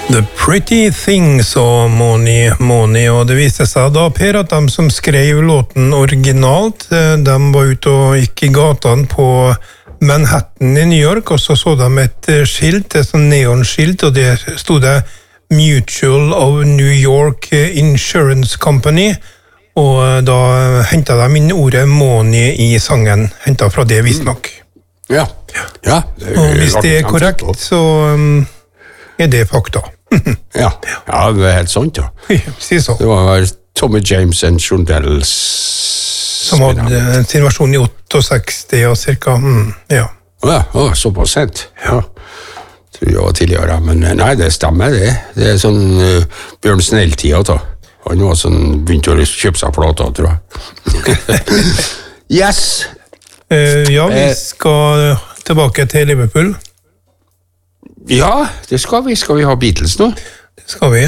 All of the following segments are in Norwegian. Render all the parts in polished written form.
The Pretty Things og Money, og det viste seg da, Per, at de som skrev låten originalt, de var ute og gikk i gatene på Manhattan i New York, og så de et skilt, et sånn neonskilt, og det stod det Mutual of New York Insurance Company, og da hentet de inn ordet money i sangen, hentet fra det visst nok. Ja. Og hvis det korrekt, så det fakta. ja, det helt sant, ja. Si så. Det var Tommy James and Shondells som hadde sin versjon i 68 og cirka, ja. Ja, såpass sent. Ja. Tror jeg var tidligere, men nei, det stemmer det. Det sånn Bjørn Snell-tida da. Han var sånn, begynte å kjøpe seg plater, tror jeg. Yes! Ja, vi skal tilbake til Liverpool. Ja, det skal vi. Skal vi ha Beatles nå? Det skal vi.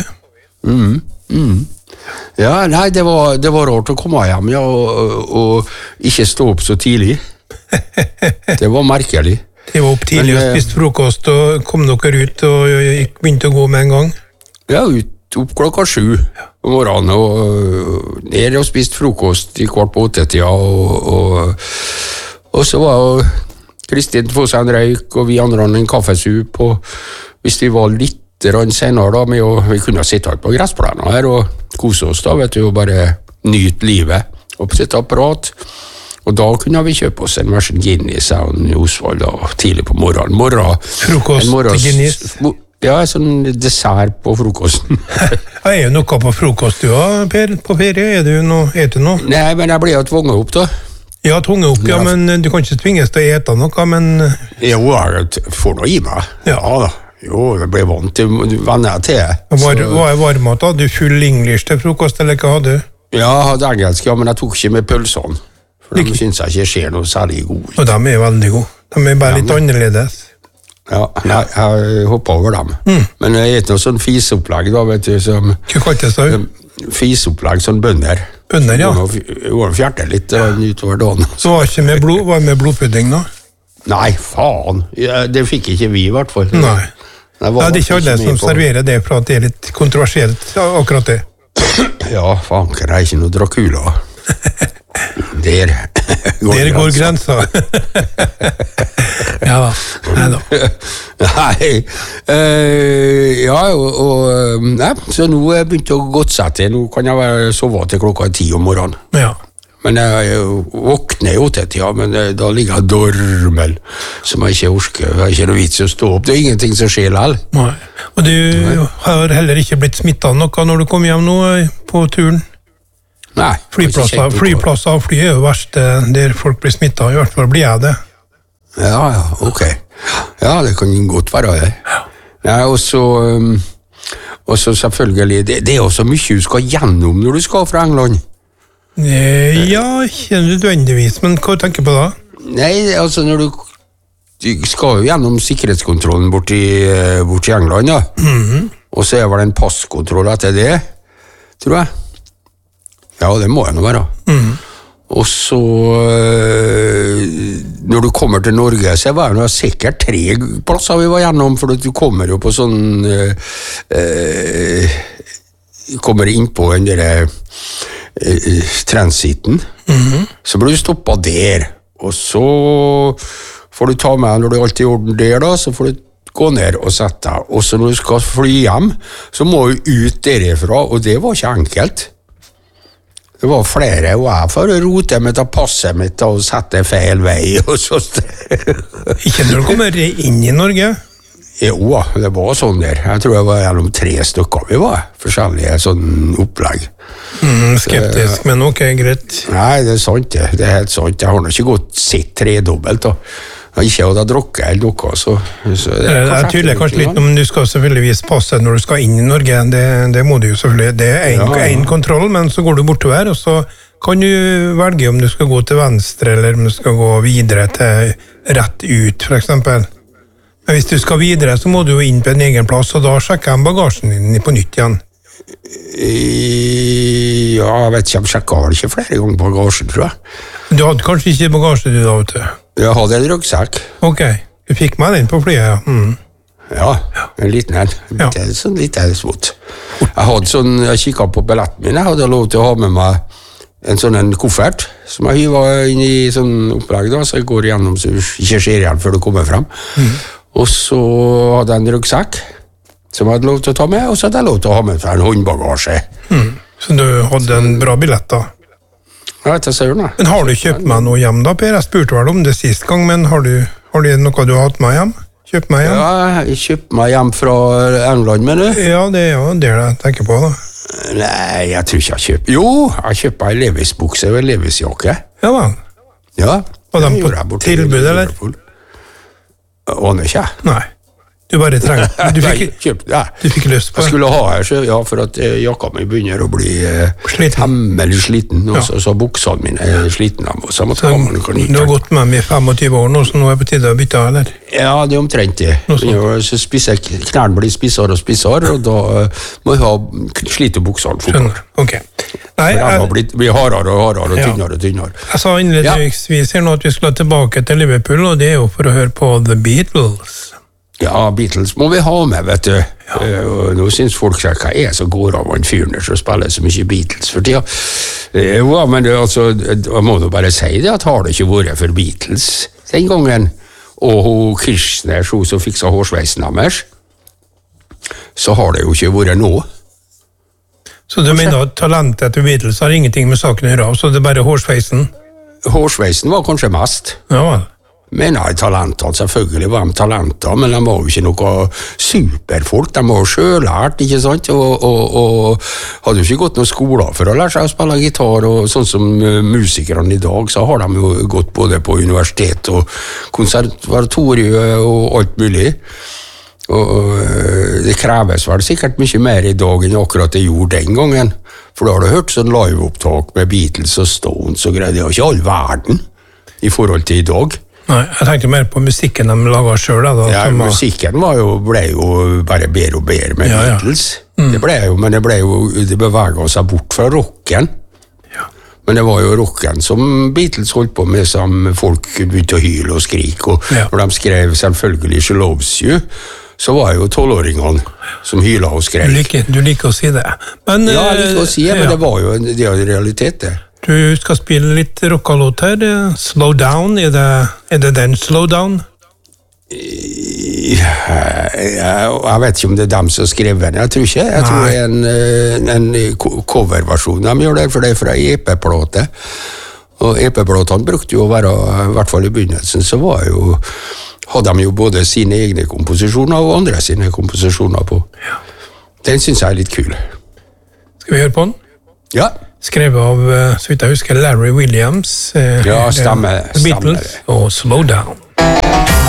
Ja, nei, det var rart å komme hjem, ja, og ikke stå opp så tidlig. Det var merkelig. Det var opp tidlig og spiste frokost, og kom dere ut og begynte å gå med en gang? Ja, opp klokka 7 om morgenen, og ned og spiste frokost i kvart på 8-tida, og så var Kristin få seg en røyk, og vi andre en kaffesup, og hvis vi var litt senere da, vi kunne sitte på gressplanen her og kose oss da, vet du, og bare nyte livet, og sitte og prate, og da kunne vi kjøpe oss en versen Guinness i Osvald da, tidlig på morgenen. Frokost til Guinness? Ja, sånn dessert på frokosten. Jo noe på frokost du har, Per, på ferie? Er du noe? Nei, men jeg ble jo tvunget opp da. Ja, tvunget opp, ja, men du kan ikke tvinges til å ete noe, men... Jo, jeg får noe i meg. Ja da. Jo, jeg ble vant til venner til. Hva varmet da? Du full English til frokost, eller hva hadde du? Ja, jeg hadde engelsk, ja, men jeg tok ikke med pølsene. For de synes jeg ikke ser noe særlig god. Og de veldig gode. De bare litt annerledes. Ja, nei, jeg hoppet over dem. Men jeg er ikke noe sånn fisopplegg da, vet du, som... Hva kaltes det? Fisopplegg, sånn bønner. Bønner, ja. Det var fjerte litt utover dagen. Så var ikke med blodpudding da? Nei, faen. Det fikk ikke vi i hvert fall. Nei. Det er ikke alle som serverer det, for at det litt kontroversielt, akkurat det. Ja, faen, det er ikke noe Dracula. Der går grensa. Ja da, nei da. Nei, ja, så nå er jeg begynt å godt seg til. Nå kan jeg sove til klokka 10 om morgenen. Ja. Men jeg våkner jo til tida, men da ligger jeg dormel, som jeg ikke orsker. Det er ikke noe vits å stå opp. Det er ingenting som skjer likevel. Nei. Og du har heller ikke blitt smittet noe når du kom hjem nå på turen? Nei. Flyplasser og fly er jo verst der folk blir smittet, i hvert fall blir jeg det. Ja, ok. Ja, det kan godt være det. Ja, og så selvfølgelig, det er jo så mye du skal gjennom når du skal fra England. Ja, ikke nødvendigvis, men hva tenker du på da? Nei, altså når du skal jo gjennom sikkerhetskontrollen bort i England, ja. Og så er vel en passkontroll etter det, tror jeg. Ja, det må jeg nå være. Og så, når du kommer til Norge, så var det sikkert 3 plasser vi var gjennom, for du kommer jo på sånn, kommer inn på den der transiten, så blir du stoppet der, og så får du ta med, når du alltid er i orden der da, så får du gå ned og sette deg, og så når du skal fly hjem, så må du ut derifra, og det var ikke enkelt. Det var flere, og jeg får rote med til passet mitt og sette feil vei, og så... Ikke når du kommer inn i Norge? Jo, det var sånn der. Jeg tror det var gjennom 3 stykker vi var, forskjellige sånn opplegg. Skeptisk, men ok, greit. Nei, det er sant det. Det er helt sant. Jeg har nok ikke gått sitt 3-dobbelt da. Jeg ikke hadde drukket eller noe, så jeg tydeligere kanskje litt, men du skal selvfølgelig vise passet når du skal inn i Norge, det må du jo selvfølgelig, det er en kontroll, men så går du bortover, og så kan du velge om du skal gå til venstre, eller om du skal gå videre til rett ut, for eksempel. Men hvis du skal videre, så må du jo inn på en egen plass, og da sjekker jeg bagasjen din på nytt igjen. Ja, jeg vet ikke, jeg sjekket vel ikke flere ganger bagasjen, tror jeg. Du hadde kanskje ikke bagasje du da, vet du? Jeg hadde en ryggsekk. Ok, du fikk med den på flyet, ja. Ja, en liten en. Ja. Sånn lite svott. Jeg kikket på billetten min, jeg hadde lov til å ha med meg en sånn en koffert, som jeg hyvet inn i sånn opplegg da, så jeg går igjennom så du ikke ser igjen før du kommer frem. Og så hadde jeg en ryggsekk, som jeg hadde lov til å ta med, og så hadde jeg lov til å ha med en håndbagasje. Så du hadde en bra billett da? Ja, jeg ser det. Men har du kjøpt meg noe hjem da, Per? Jeg spurte vel om det sist gang, men har du noe du har hatt med hjem? Kjøpt meg hjem? Ja, jeg kjøpte meg hjem fra England, mener du? Ja, det er jo det jeg tenker på da. Nei, jeg tror ikke jeg kjøpte. Jo, jeg kjøpte meg en Levis-bukse og en Levis-jakke. Ja, vel. Ja. Var de på tilbud, eller? Aner ikke. Nei. Du bare trenger... Du fikk lyst på Jeg skulle ha her, ja, for at jakka mi begynner å bli hemmelig sliten. Og så buksene mine er sliten. Så du har gått med meg i 25 år nå, så nå er det på tide å bytte, eller? Ja, det er omtrent det. Så knærne blir spissere og spissere, og da må jeg ha slite buksene fortere. Ok. Nei, blir hardere og hardere og tynnere og tynnere. Jeg sa innledningsvis her nå at vi skulle tilbake til Liverpool, og det er jo for å høre på The Beatles. Ja, Beatles må vi ha med, vet du. Nå synes folk seg, hva er så går av en fyr når som spiller så mye Beatles for tida? Ja, men jeg må jo bare si det, at har det ikke vært for Beatles den gangen, og hun Kirchner, hun som fikset hårsveisen deres, så har det jo ikke vært noe. Så du mener at talentet til Beatles har ingenting med saken å gjøre, så det er bare hårsveisen? Hårsveisen var kanskje mest. Ja, vel. Men nei, talenter, selvfølgelig var de talenter, men de var jo ikke noe superfolk, de var jo selvlært, ikke sant, og hadde jo ikke gått noen skoler for å lære seg å spille gitar, og sånn som musikerne i dag, så har de jo gått både på universitet og konservatoriet og alt mulig, og det kreves vel sikkert mye mer i dag enn akkurat det gjorde den gangen, for da har du hørt sånn liveopptak med Beatles og Stones og greier, det er jo ikke all verden i forhold til i dag. Nei, jeg tenkte mer på musikken de laget selv. Ja, musikken ble jo bare bedre og bedre med Beatles. Det beveget seg bort fra rocken. Ja. Men det var jo rocken som Beatles holdt på med, som folk begynte å hyle og skrike, og når de skrev selvfølgelig She Loves You, så var jo 12-åringene som hylet og skrev. Du liker å si det. Men, ja, jeg liker å si det, men det var jo en realitet, det. Du skal spille litt rockalåt her. Slow Down, er det den Slow Down? Jeg vet ikke om det er dem som skrev den. Jeg tror ikke. Jeg tror det er en coverversjon de gjør det, for det er fra EP-plate. Og EP-platene brukte jo å være, i hvert fall i begynnelsen, så hadde de jo både sine egne komposisjoner og andre sine komposisjoner på. Ja. Den synes jeg er litt kul. Skal vi høre på den? Ja. Skrevet av, så vidt jeg husker, Larry Williams. Ja, stemmer. Beatles og Slow Down.